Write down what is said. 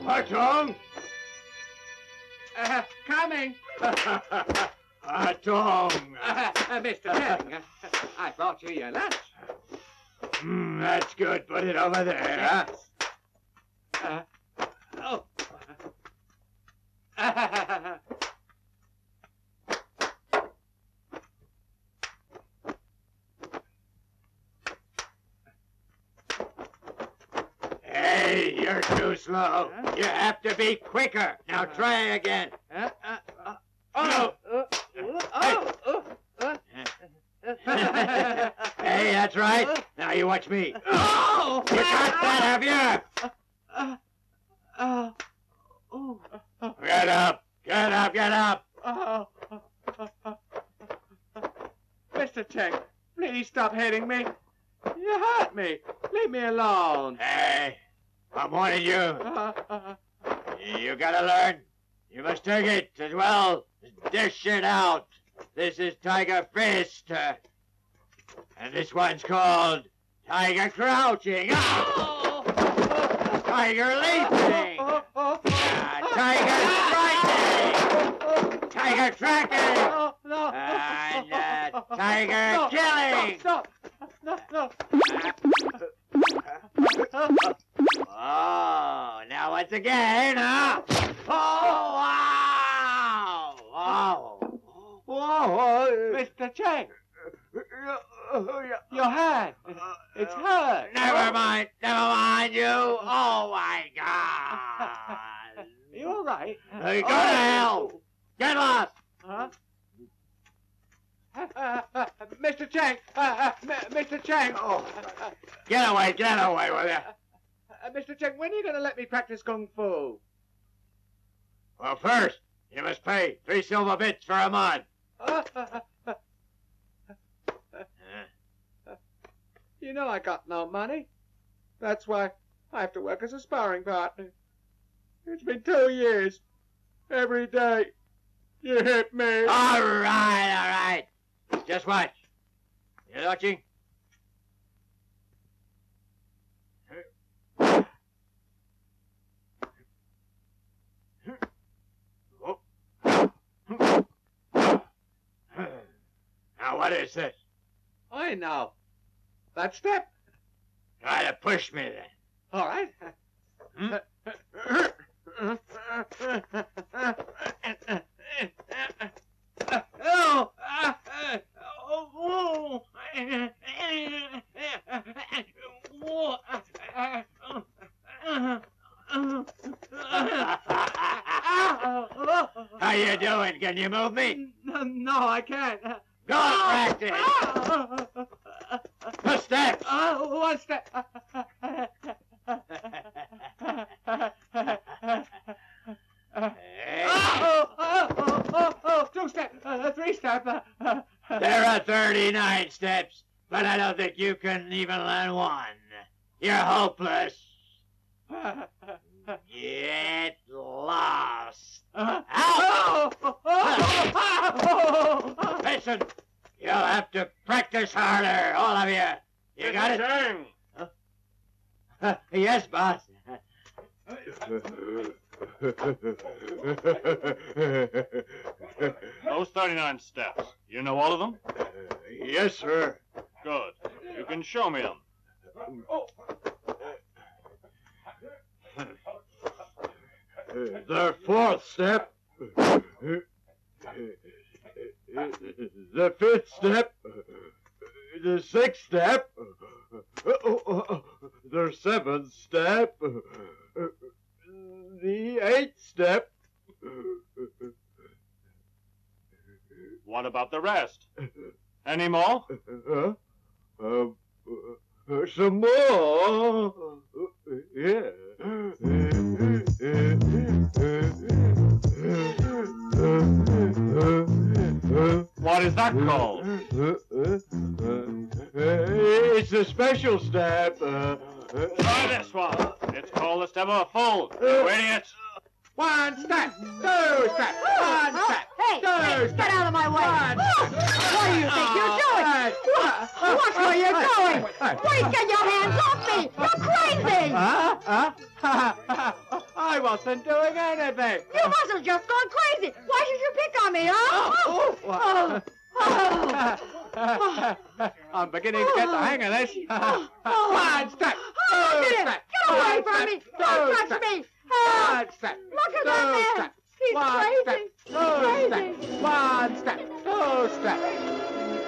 Patong! Coming! Patong! Mr. Chang, I brought you your lunch. That's good. Put it over there, huh? Oh. Hey, you're too slow. You have to be quicker. Now try again. Hey, that's right. Now you watch me. You got that, have you? Get up. Get up. Get up. Mr. Chang, please stop hitting me. You hurt me. Leave me alone. Hey, I'm warning you. You gotta learn. You must take it as well. Dish it out. This is Tiger Fist. And this one's called Tiger Crouching. Tiger Leaping. Tiger Striking. Tiger Tracking. And Tiger Killing. Stop. No. Oh, now once again, huh? Oh, wow! Whoa! Mr. Chang, your hand, it's hurt. Never mind, you. Oh, my God. You all right? Hey, go to hell. Get lost. Huh? Mr. Chang, Mr. Chang. Oh, get away with you. Mr. Chang, when are you going to let me practice Kung Fu? Well, first, you must pay 3 silver bits for a mod. You know I got no money. That's why I have to work as a sparring partner. It's been 2 years. Every day, you hit me. All right. Just watch. You watching? Now, what is this? I know. That step. Try to push me, then. All right. How you doing? Can you move me? No, I can't. Go on, practice. A step. One step. Hey. 2 step. 3 step. There are 39 steps, but I don't think you can even learn 1. You're hopeless. Get lost. Out! Listen, you'll have to practice harder, all of you. You got it? Huh? Yes, boss. Those 39 steps, you know all of them? Yes, sir. Good. You can show me them. The 4th step. The 5th step. The 6th step. The 7th step. The 8th step. What about the rest? Any more? Some more. Yeah. What is that called? It's a special step. Try this one. It's called the step of a fool. You idiots. 1 step. 2 step. 1 step. Hey, 2 get step. out of my way. 1 What do you think you're doing? Watch where you're going. Please get your hands off me. You're crazy. I won't else than doing anything. You must have just gone crazy. Why should you pick on me, huh? I'm beginning to get the hang of this. One step. Oh, look at him. Get away from me. Don't touch me. One step. Look at that man. He's One crazy. step. Two Crazy. step. One step. Two step.